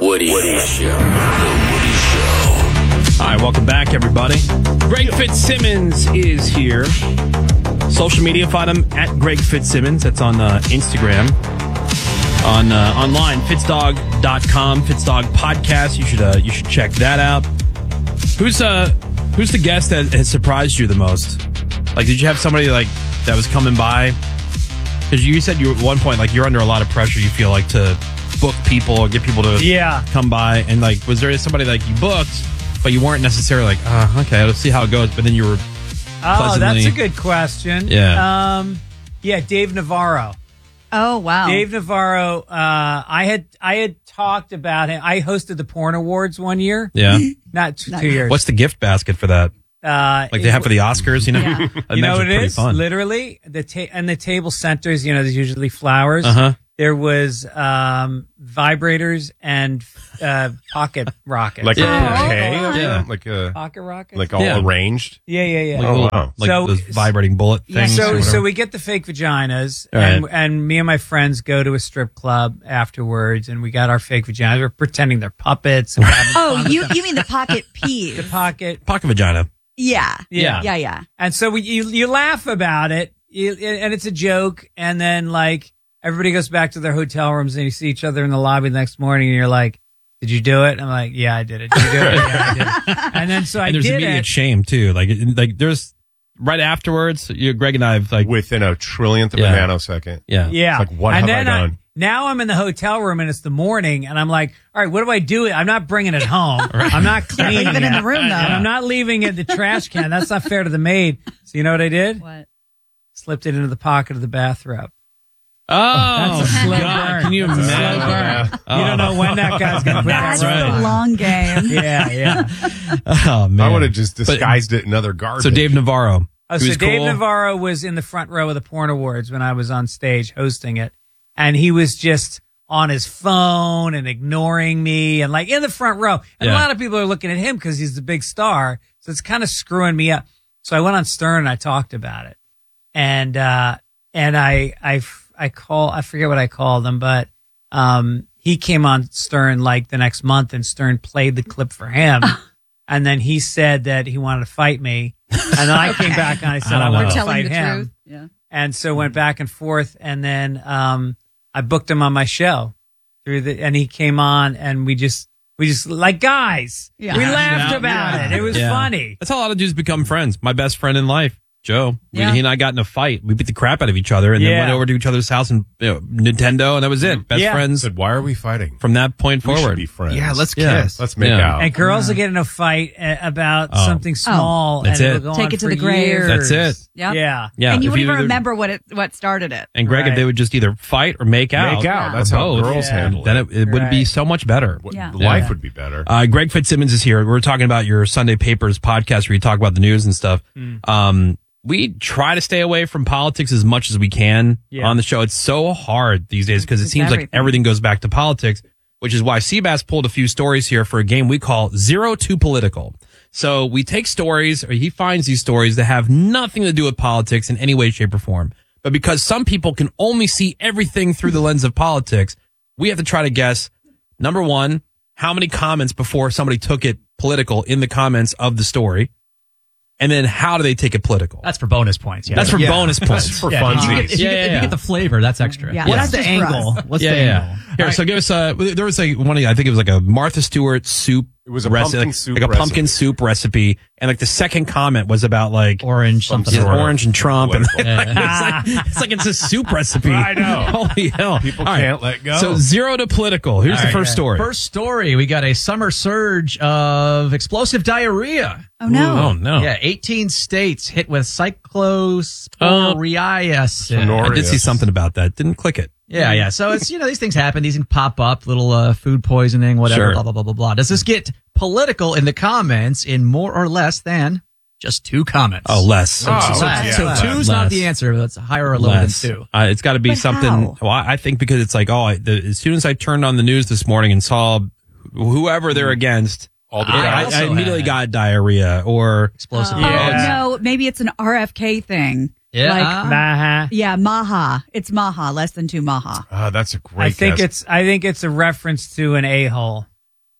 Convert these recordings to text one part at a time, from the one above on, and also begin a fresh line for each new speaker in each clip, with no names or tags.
Woody Show. The Woody Show.
All right, welcome back, everybody. Greg Fitzsimmons is here. Social media, find him at Greg Fitzsimmons. That's on Instagram. Online, fitzdog.com, Fitzdog Podcast. You should check that out. Who's the guest that has surprised you the most? Like, did you have somebody like that was coming by? Because you said you at one point, like, you're under a lot of pressure, you feel like, to book people or get people to come by. And, like, was there somebody, like, you booked, but you weren't necessarily like, okay, let's see how it goes. But then you were pleasantly...
that's a good question.
Yeah.
Dave Navarro.
Oh, wow.
Dave Navarro, I had talked about him. I hosted the Porn Awards one year.
Yeah.
Not 2 years.
What's the gift basket for that? Like they have for the Oscars, you know?
Yeah.
You know what it is?
Fun.
Literally, and the table centers, there's usually flowers.
Uh-huh.
There was vibrators and pocket rockets.
Like a bouquet?
Yeah.
Like a
Pocket rockets?
like all arranged?
Yeah.
Oh, wow.
Like
So-
those vibrating bullet things. or
So
whatever.
we get the fake vaginas,
Right.
and me and my friends go to a strip club afterwards, and we got our fake vaginas. We're pretending they're puppets. And we're having
Oh,
fun.
you mean the pocket peas?
The pocket.
Pocket vagina.
Yeah.
Yeah.
Yeah.
And so you laugh about it, and it's a joke, and then, like, everybody goes back to their hotel rooms, and you see each other in the lobby the next morning, and you're like, did you do it? I'm like, yeah, I did it. Did you do it? Yeah, I did it. And then so I
And there's
did
immediate
it.
shame, too. Like there's right afterwards, Greg and I have, like,
Within a trillionth of a nanosecond.
yeah.
Yeah.
It's like, what
and
have I
then
done?
Now I'm in the hotel room and it's the morning and I'm like, all right, what do I do? I'm not bringing it home. I'm not cleaning
leave it in the room, though.
And I'm not leaving it in the trash can. That's not fair to the maid. So you know what I did?
What?
Slipped it into the pocket of the bathrobe.
Oh,
That's a slow
God.
burn.
Can you
That's a slow
imagine?
burn. You don't know when that guy's going to put
That's
that
the
right.
long game.
Yeah.
Oh, man.
I would have just disguised it in other garbage.
So Dave Navarro.
Oh,
He
so
was
Dave
cool.
Navarro was in the front row of the Porn Awards when I was on stage hosting it. And he was just on his phone and ignoring me and like in the front row. And a lot of people are looking at him because he's the big star. So it's kind of screwing me up. So I went on Stern and I talked about it. And I forget what I called him, but he came on Stern like the next month and Stern played the clip for him. And then he said that he wanted to fight me. And then I came back and I said I want to
Telling
fight
the
him.
truth. Yeah.
And so went back and forth, and then I booked him on my show and he came on, and we just like guys.
Yeah.
We laughed about it. It was funny.
That's how a lot of dudes become friends. My best friend in life, Joe.
Yeah.
He and I got in a fight. We beat the crap out of each other and then went over to each other's house and Nintendo, and that was it. Best friends
said, why are we fighting?
from that point
We should
forward.
be friends.
Yeah, let's
Yeah.
kiss.
Let's make
Yeah.
out.
And girls will get in a fight about something small,
That's
and
it.
it'll go
Take
on
it to
for
the grave.
years.
That's it.
Yep.
Yeah.
Yeah.
And you
if
wouldn't even
either-
remember what started it.
And Greg, if
Right.
they would just either fight or make out.
Make out.
Yeah.
That's
or
how
both,
girls handle
then
it.
it would be
Right.
so much better.
Yeah.
Life would be better.
Greg Fitzsimmons is here. We're talking about your Sunday Papers podcast where you talk about the news and stuff. We try to stay away from politics as much as we can on the show. It's so hard these days because it
It's
seems like
everything.
everything goes back to politics, which is why Seabass pulled a few stories here for a game we call Zero to Political. So we take stories, or he finds these stories that have nothing to do with politics in any way, shape, or form. But because some people can only see everything through the lens of politics, we have to try to guess, number one, how many comments before somebody took it political in the comments of the story. And then how do they take it political?
That's for bonus points. Yeah.
That's for bonus points.
That's for
Yeah,
funsies.
if you get the flavor, that's extra.
Yeah.
What's
That's
the
just for
angle?
us.
What's the angle?
Here, so give us there was like one of the, I think it was like a Martha Stewart soup.
It was a
reci-
pumpkin
like,
soup
like a
recipe.
pumpkin soup recipe, and like the second comment was about like
Orange something.
sort of
orange and Trump, and
political.
it's like it's a soup recipe.
I know.
Holy hell!
People
All right.
can't let go.
So zero to political. Here's the first story.
First story, we got a summer surge of explosive diarrhea.
Oh, no.
Oh no!
Yeah, 18 states hit with cyclosporiasis.
I did see something about that. Didn't click it.
Yeah. So it's, these things happen. These things pop up, little food poisoning, whatever,
Sure.
blah, blah, blah, blah, blah. Does this get political in the comments in more or less than just 2 comments?
Oh, less.
Less.
yeah.
So 2's
Less.
not the answer, but it's higher or lower
Less.
than 2.
It's got to be
But
something.
how?
Well, I think because it's like, as soon as I turned on the news this morning and saw whoever they're against,
All the
I
guys.
immediately got diarrhea or
Explosive.
Oh,
Yeah.
no. Maybe it's an RFK thing.
Yeah.
Like,
Nah.
yeah, Maha. It's Maha. Less than 2 Maha.
That's a great
I think
guess.
it's a reference to an a-hole.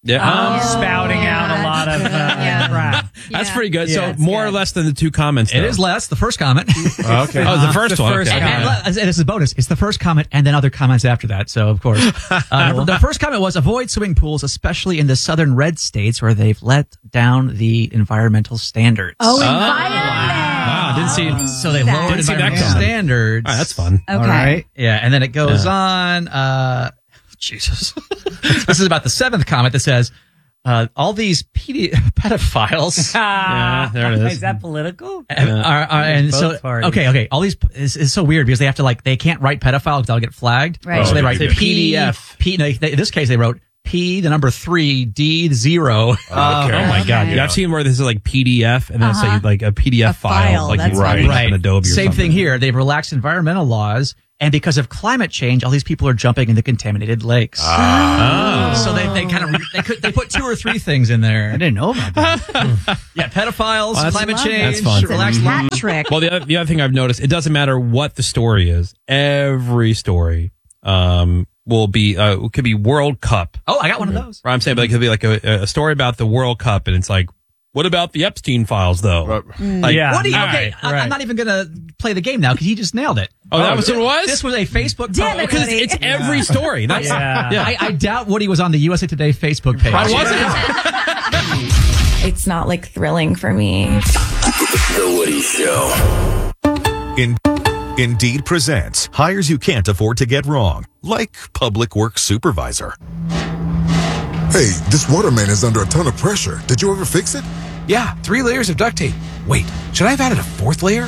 Yeah.
spouting out a lot of crap.
That's pretty good.
Yeah,
so more or less than the 2 comments.
It
though.
is less. The first comment.
Okay.
Oh, the first
The
one.
first
okay.
comment.
And this is a bonus. It's the first comment and then other comments after that. So, of course. The first comment was avoid swimming pools, especially in the southern red states where they've let down the environmental standards.
Oh,
Wow, didn't see.
So they lowered
Didn't see that
environmental
coming.
standards.
All right, that's fun.
Okay.
All right. Yeah. And then it goes on. Jesus. This is about the 7th comment that says, all these pedophiles
Yeah, there it is.
Is that political?
and so
Both parties.
okay. All these is so weird because they have to they can't write pedophile because they'll get flagged.
Right.
So they
Oh,
write
they
PDF. In this case, they wrote P, the number 3, D, 0.
Okay.
Oh my God!
Okay.
Yeah, I've seen where this is like PDF and then
Uh-huh.
say like a PDF
A file,
like
that's
you
right.
open up in Adobe. Or
Same
something.
thing here. They've relaxed environmental laws, and because of climate change, all these people are jumping into contaminated lakes. So they kind of they put 2 or 3 things in there.
I didn't know about that.
Yeah, pedophiles,
that's-
climate
Love
change,
That's fun.
relaxed.
Hat trick.
Well, the other thing I've noticed, it doesn't matter what the story is. Every story will be could be World Cup.
Oh, I got one of those.
Or I'm saying, but it could be like a story about the World Cup, and it's like, what about the Epstein files though? Like,
Yeah.
What do you?
All
Okay,
right,
I'm
right.
not even gonna play the game now because he just nailed it.
Oh, that was what it was?
This was a Facebook
Damn
post.
it,
Because
Woody.
it's every story. That's
Yeah.
I doubt Woody was on the USA Today Facebook page.
I wasn't.
It's not like thrilling for me.
The Woody Show.
Indeed presents hires you can't afford to get wrong, like public works supervisor.
Hey, this waterman is under a ton of pressure. Did you ever fix it?
Yeah, 3 layers of duct tape. Wait, should I have added a 4th layer?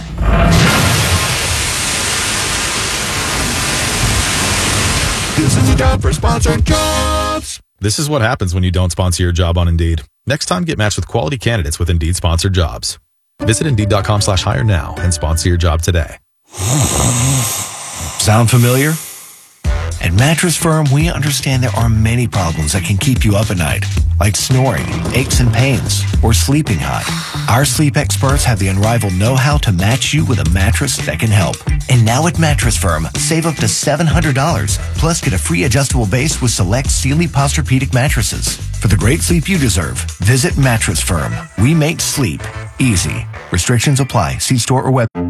This is a job for sponsored jobs.
This is what happens when you don't sponsor your job on Indeed. Next time, get matched with quality candidates with Indeed sponsored jobs. Visit Indeed.com/hire now and sponsor your job today.
Sound familiar? At Mattress Firm, we understand there are many problems that can keep you up at night, like snoring, aches and pains, or sleeping hot. Our sleep experts have the unrivaled know-how to match you with a mattress that can help. And now at Mattress Firm, save up to $700, plus get a free adjustable base with select Sealy Posturepedic mattresses. For the great sleep you deserve, visit Mattress Firm. We make sleep easy. Restrictions apply. See store or web.